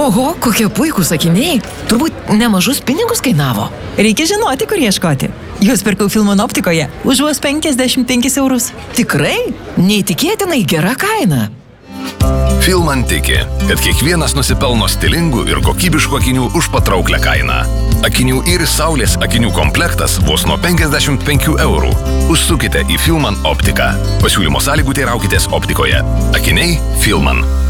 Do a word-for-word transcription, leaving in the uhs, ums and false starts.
Oho, kokie puikūs akiniai. Turbūt nemažus pinigus kainavo. Reikia žinoti, kur ieškoti. Jūs pirkau Filman optikoje už vos penkiasdešimt penkis eurus. Tikrai? Neįtikėtinai gera kaina. Filman tiki, kad kiekvienas nusipelno stilingų ir kokybiškų akinių už patrauklią kainą. Akinių Iris Saulės akinių komplektas vos nuo penkiasdešimt penkių eurų. Užsukite į Filman optiką. Pasiūlymo sąlygų teiraukitės optikoje. Akiniai Filman.